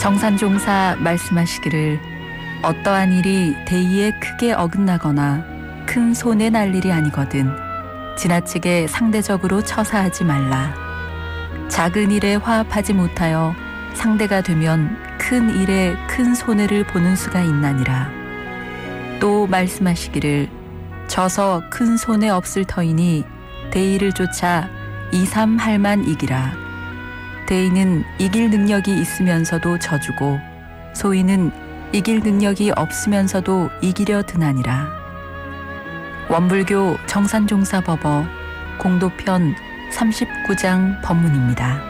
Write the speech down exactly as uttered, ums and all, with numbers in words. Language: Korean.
정산종사 말씀하시기를 어떠한 일이 대의에 크게 어긋나거나 큰 손해 날 일이 아니거든 지나치게 상대적으로 처사하지 말라. 작은 일에 화합하지 못하여 상대가 되면 큰 일에 큰 손해를 보는 수가 있나니라. 또 말씀하시기를 져서 큰 손해 없을 터이니 대의를 쫓아 이삼할만 이기라. 대의는 이길 능력이 있으면서도 져주고 소위는 이길 능력이 없으면서도 이기려 드나니라. 원불교 정산종사법어 공도편 삼십구 장 법문입니다.